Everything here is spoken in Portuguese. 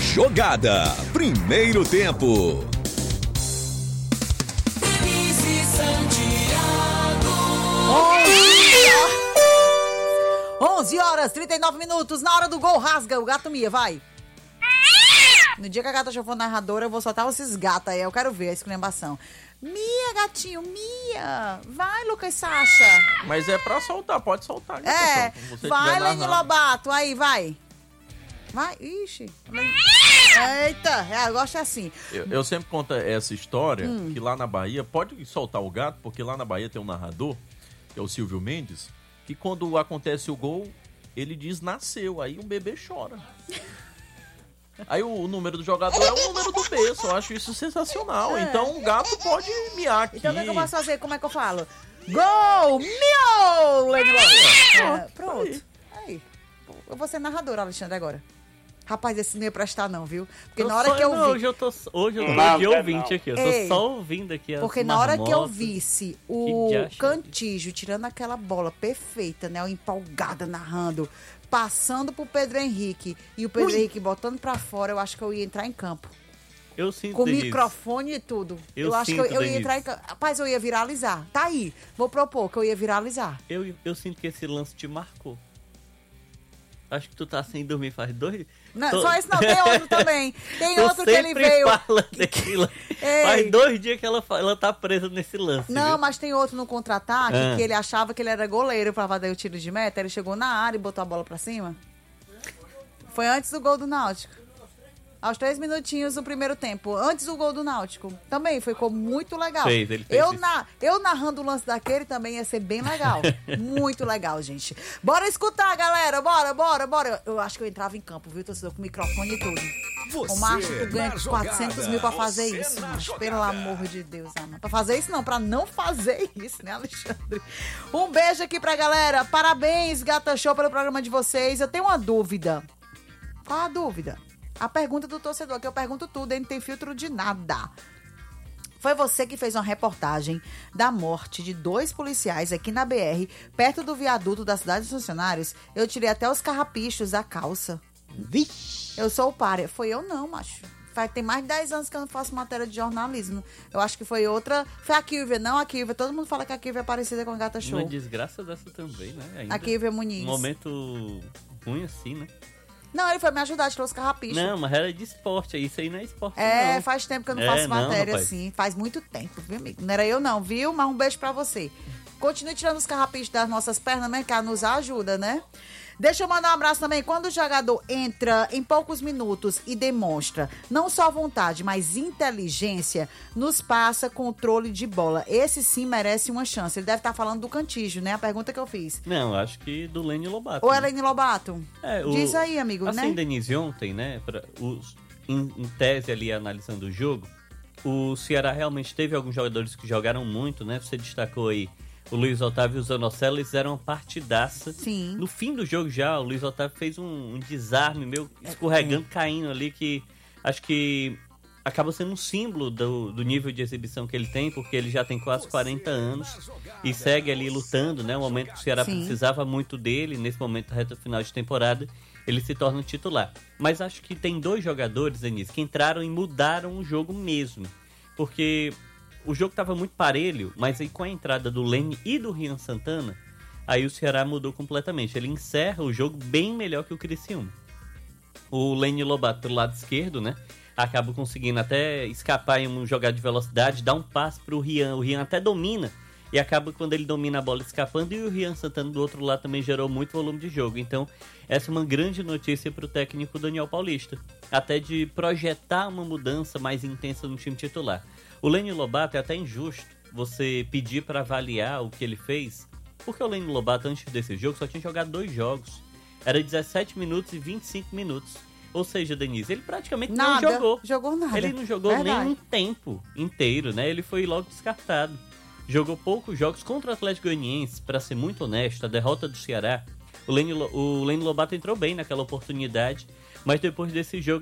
Jogada. Primeiro tempo. 11h39, na hora do gol, rasga o gato Mia, vai. No dia que a gata já for narradora, eu vou soltar esses gatos aí, eu quero ver a exclamação. Mia, gatinho, Mia. Vai, Lucas Sacha. Mas é pra soltar, pode soltar. Vai, Lene Lobato, aí, vai. Vai, ixi. Eita, eu gosto assim. Eu sempre conto essa história, que lá na Bahia, pode soltar o gato, porque lá na Bahia tem um narrador, que é o Silvio Mendes, que quando acontece o gol, ele diz nasceu, aí um bebê chora. Aí o número do jogador é o número do berço, eu acho isso sensacional. Então o gato pode miar aqui. Então o que eu posso fazer? Como é que eu falo? Gol! Miau! Lene Lobato. Pronto. Aí. Eu vou ser narradora, Alexandre, agora. Rapaz, esse não ia prestar não, viu? Porque na hora que eu vi... Hoje eu tô de ouvinte aqui, eu tô só ouvindo aqui as Porque na hora que eu marmotas. visse o Cantígio tirando aquela bola perfeita, né? O empolgada narrando, passando pro Pedro Henrique e o Pedro Henrique botando pra fora, eu acho que eu ia entrar em campo. Eu sinto com isso. Microfone e tudo. Eu acho que eu ia Denise. entrar em campo. Rapaz, eu ia viralizar. Tá aí. Vou propor que eu ia viralizar. Eu sinto que esse lance te marcou. Acho que tu tá sem dormir faz 2... Não, só esse não, tem outro também. Tem outro que ele veio... Fala daquilo. Faz 2 dias que ela tá presa nesse lance. Não, viu? mas tem outro no contra-ataque que ele achava que ele era goleiro pra fazer o tiro de meta. Ele chegou na área e botou a bola pra cima. Foi antes do gol do Náutico. Aos 3 minutinhos do primeiro tempo. Antes do gol do Náutico. Também ficou muito legal. Ele fez eu narrando o lance daquele também ia ser bem legal. Muito legal, gente. Bora escutar, galera. Bora. Eu acho que eu entrava em campo, viu, torcedor? Com microfone e tudo. O Macho, tu ganha 400 mil pra fazer isso, Macho. Pelo amor de Deus, Ana. Pra fazer isso não, pra não fazer isso, né, Alexandre? Um beijo aqui pra galera. Parabéns, Gata Show, pelo programa de vocês. Eu tenho uma dúvida. Qual a dúvida? A pergunta do torcedor, que eu pergunto tudo, ele não tem filtro de nada. Foi você que fez uma reportagem da morte de 2 policiais aqui na BR, perto do viaduto da Cidade dos Funcionários. Eu tirei até os carrapichos da calça. Vixe! Eu sou o pária. Foi eu não, macho. Tem mais de 10 anos que eu não faço matéria de jornalismo. Eu acho que foi outra... Foi a Kilvia, não a Kilvia. Todo mundo fala que a Kilvia é parecida com a Gata Show. Uma desgraça dessa também, né? Ainda a Kilvia Muniz. Um momento ruim assim, né? Não, ele foi me ajudar, tirou os carrapichos. Não, mas era de esporte, isso aí não é esporte, não. Faz tempo que eu não faço matéria assim. Faz muito tempo, viu, amigo? Não era eu não, viu? Mas um beijo pra você. Continue tirando os carrapichos das nossas pernas, né? Que nos ajuda, né? Deixa eu mandar um abraço também. Quando o jogador entra em poucos minutos e demonstra não só vontade, mas inteligência, nos passa controle de bola. Esse sim merece uma chance. Ele deve estar falando do Cantígio, né? A pergunta que eu fiz. Não, acho que do Lene Lobato. Ou é Lene Lobato? Diz aí, amigo, assim, né? Assim, Denise, ontem, né? Em tese ali, analisando o jogo, o Ceará realmente teve alguns jogadores que jogaram muito, né? Você destacou aí o Luiz Otávio e o Zanocelo, eles fizeram uma partidaça. Sim. No fim do jogo já, o Luiz Otávio fez um desarme meio escorregando, caindo ali, que acho que acaba sendo um símbolo do nível de exibição que ele tem, porque ele já tem quase 40 anos e segue ali lutando, né? Um momento que o Ceará precisava muito dele, nesse momento da reta final de temporada, ele se torna um titular. Mas acho que tem 2 jogadores, Denise, que entraram e mudaram o jogo mesmo, porque... O jogo estava muito parelho, mas aí com a entrada do Lene e do Rian Santana, aí o Ceará mudou completamente. Ele encerra o jogo bem melhor que o Criciúma. O Lene Lobato do lado esquerdo, né? Acaba conseguindo até escapar em um jogada de velocidade, dá um passe pro Rian. O Rian até domina e acaba quando ele domina a bola escapando. E o Rian Santana do outro lado também gerou muito volume de jogo. Então, essa é uma grande notícia para o técnico Daniel Paulista. Até de projetar uma mudança mais intensa no time titular. O Lene Lobato é até injusto você pedir para avaliar o que ele fez, porque o Lene Lobato, antes desse jogo, só tinha jogado 2 jogos. Era 17 minutos e 25 minutos. Ou seja, Denise, ele praticamente não jogou nada. Ele não jogou nem um tempo inteiro, né? Ele foi logo descartado. Jogou poucos jogos contra o Atlético Goianiense, para ser muito honesto, a derrota do Ceará. O Lene Lobato entrou bem naquela oportunidade, mas depois desse jogo